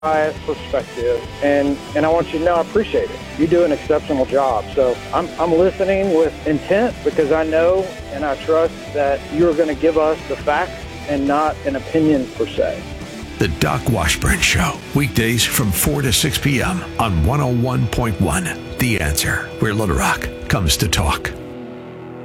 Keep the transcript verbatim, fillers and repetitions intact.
biased perspective, and, and I want you to know I appreciate it. You do an exceptional job. So I'm, I'm listening with intent because I know and I trust that you're going to give us the facts and not an opinion per se. The Doc Washburn Show, weekdays from four to six p.m. on one oh one point one. The Answer, where Little Rock comes to talk.